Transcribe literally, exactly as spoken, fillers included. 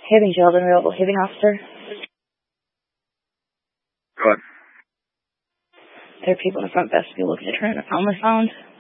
Hibbing, Sheldon, available. Hibbing officer. Go ahead. There are people in the front vestibule looking to turn a family found.